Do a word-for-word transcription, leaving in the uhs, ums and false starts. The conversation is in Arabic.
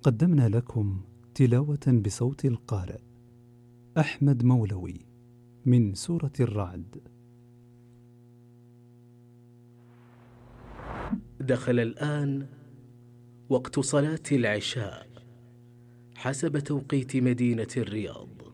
قدمنا لكم تلاوة بصوت القارئ أحمد مولوي من سورة الرعد. دخل الآن وقت صلاة العشاء حسب توقيت مدينة الرياض.